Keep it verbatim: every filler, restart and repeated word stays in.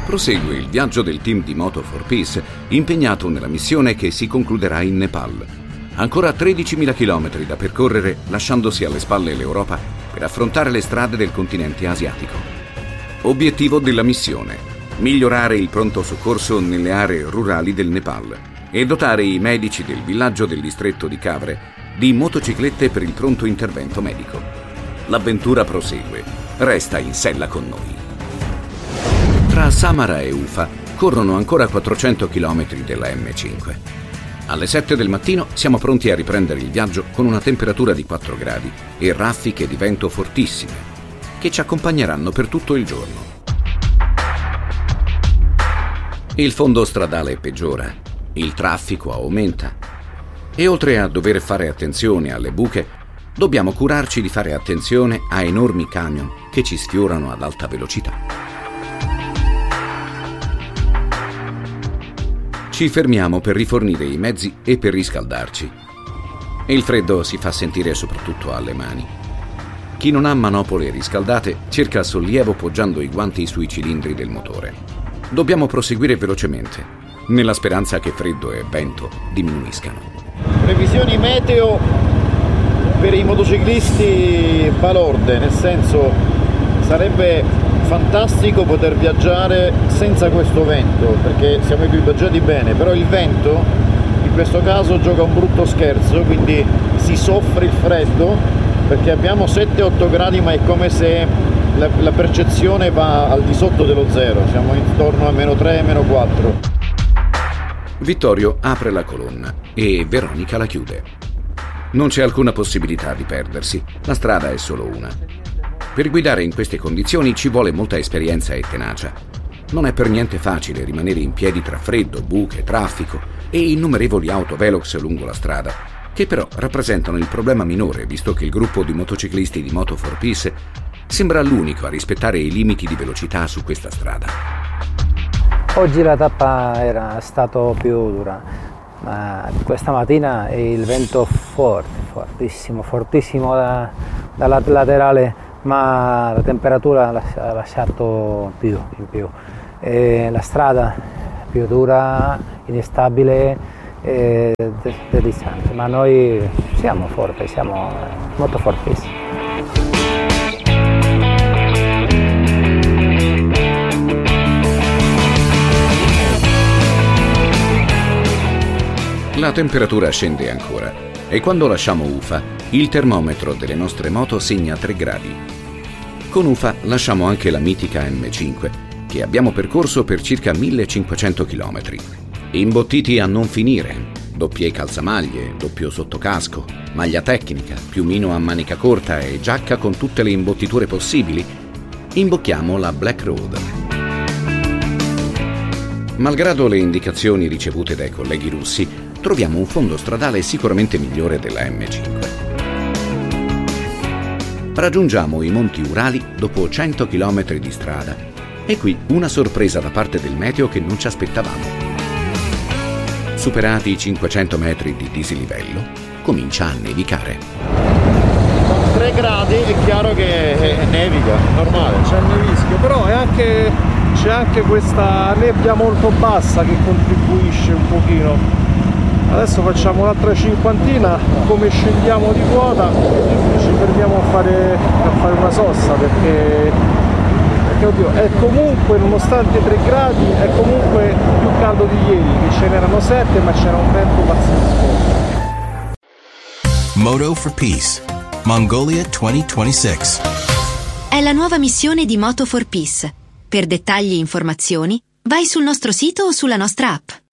Prosegue il viaggio del team di Moto for Peace impegnato nella missione che si concluderà in Nepal. Ancora tredicimila chilometri da percorrere, lasciandosi alle spalle l'Europa per affrontare le strade del continente asiatico. Obiettivo della missione: migliorare il pronto soccorso nelle aree rurali del Nepal e dotare i medici del villaggio del distretto di Kavre di motociclette per il pronto intervento medico. L'avventura prosegue. Resta in sella con noi. Tra Samara e Ufa corrono ancora quattrocento chilometri della emme cinque. Alle sette del mattino siamo pronti a riprendere il viaggio con una temperatura di quattro gradi e raffiche di vento fortissime che ci accompagneranno per tutto il giorno. Il fondo stradale peggiora, il traffico aumenta e oltre a dover fare attenzione alle buche, dobbiamo curarci di fare attenzione a enormi camion che ci sfiorano ad alta velocità. Ci fermiamo per rifornire i mezzi e per riscaldarci. Il freddo si fa sentire soprattutto alle mani. Chi non ha manopole riscaldate cerca sollievo poggiando i guanti sui cilindri del motore. Dobbiamo proseguire velocemente, nella speranza che freddo e vento diminuiscano. Previsioni meteo per i motociclisti balorde, nel senso sarebbe fantastico poter viaggiare senza questo vento, perché siamo equipaggiati bene, però il vento in questo caso gioca un brutto scherzo, quindi si soffre il freddo perché abbiamo sette otto gradi, ma è come se la, la percezione va al di sotto dello zero, siamo intorno a meno tre, meno quattro. Vittorio apre la colonna e Veronica la chiude. Non c'è alcuna possibilità di perdersi, la strada è solo una. Per guidare in queste condizioni ci vuole molta esperienza e tenacia. Non è per niente facile rimanere in piedi tra freddo, buche, traffico e innumerevoli auto velox lungo la strada, che però rappresentano il problema minore, visto che il gruppo di motociclisti di Moto for Peace sembra l'unico a rispettare i limiti di velocità su questa strada. Oggi la tappa era stato più dura, ma questa mattina il vento forte, fortissimo, fortissimo da, dalla laterale, ma la temperatura ha lasciato più in più. E la strada più dura, instabile e delicante, ma noi siamo forti, siamo molto fortissimi. La temperatura scende ancora e quando lasciamo Ufa, il termometro delle nostre moto segna tre gradi. Con Ufa lasciamo anche la mitica emme cinque, che abbiamo percorso per circa millecinquecento chilometri. Imbottiti a non finire, doppie calzamaglie, doppio sottocasco, maglia tecnica, piumino a manica corta e giacca con tutte le imbottiture possibili, imbocchiamo la Black Road. Malgrado le indicazioni ricevute dai colleghi russi, troviamo un fondo stradale sicuramente migliore della emme cinque. Raggiungiamo i Monti Urali dopo cento chilometri di strada e qui una sorpresa da parte del meteo che non ci aspettavamo. Superati i cinquecento metri di dislivello, comincia a nevicare. Con tre gradi è chiaro che nevica, normale. C'è il nevischio, però è anche, c'è anche questa nebbia molto bassa che contribuisce un pochino. Adesso facciamo un'altra cinquantina, come scendiamo di quota ci fermiamo a fare, a fare una sosta perché, perché oddio, è comunque, nonostante tre gradi, è comunque più caldo di ieri, che ce n'erano sette, ma c'era un vento pazzesco. Moto for Peace, Mongolia duemilaventisei. È la nuova missione di Moto for Peace. Per dettagli e informazioni, vai sul nostro sito o sulla nostra app.